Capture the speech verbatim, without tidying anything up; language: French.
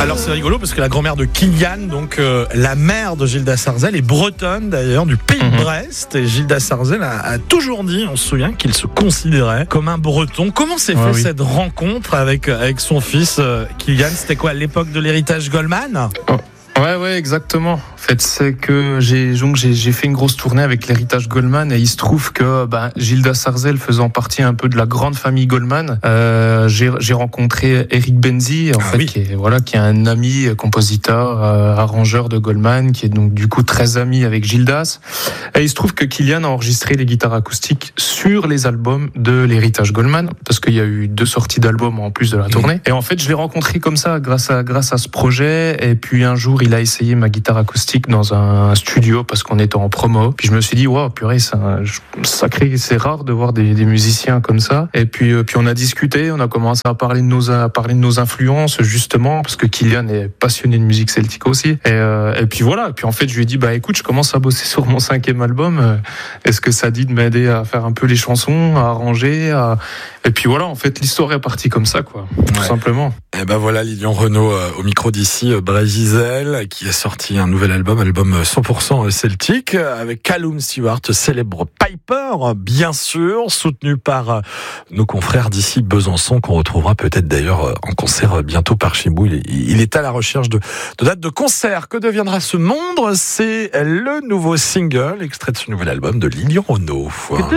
Alors c'est rigolo parce que la grand-mère de Kylian, donc euh, la mère de Gilda Sarzel, est bretonne d'ailleurs, du pays de Brest. Et Gilda Sarzel a, a toujours dit, on se souvient, qu'il se considérait comme un breton. Comment s'est Ah, fait oui. cette rencontre avec, avec son fils euh, Kylian? C'était quoi, à l'époque de l'héritage Goldman? Oh. Ouais, ouais, exactement. En fait, c'est que j'ai donc j'ai, j'ai fait une grosse tournée avec l'héritage Goldman et il se trouve que ben, Gilda Sarzel faisant partie un peu de la grande famille Goldman, euh, j'ai, j'ai rencontré Eric Benzi, en Ah fait, oui. qui est voilà, qui est un ami compositeur, euh, arrangeur de Goldman, qui est donc du coup très ami avec Gildas. Et il se trouve que Kylian a enregistré les guitares acoustiques sur les albums de l'héritage Goldman, parce qu'il y a eu deux sorties d'albums en plus de la tournée. Et en fait, je l'ai rencontré comme ça, grâce à grâce à ce projet. Et puis un jour, il a essayé ma guitare acoustique dans un studio parce qu'on était en promo. Puis je me suis dit, waouh, purée, c'est un sacré, c'est rare de voir des, des musiciens comme ça. Et puis, euh, puis on a discuté, on a commencé à parler de nos, à parler de nos influences, justement, parce que Kylian est passionné de musique celtique aussi. Et, euh, et puis voilà. Et puis en fait, je lui ai dit, bah écoute, je commence à bosser sur mon cinquième album. Est-ce que ça dit de m'aider à faire un peu les chansons, à arranger, à... Et puis voilà, en fait, l'histoire est partie comme ça, quoi, tout Ouais. simplement. Et ben voilà, Lilian Renaud euh, au micro d'ici, euh, Brésil, qui a sorti un nouvel album, album cent pour cent celtique, euh, avec Callum Stewart, célèbre Piper, bien sûr, soutenu par euh, nos confrères d'ici Besançon, qu'on retrouvera peut-être d'ailleurs euh, en concert euh, bientôt par chez vous. Il est, il est à la recherche de, de dates de concert. Que deviendra ce monde? C'est le nouveau single, extrait de ce nouvel album de Lilian Renaud.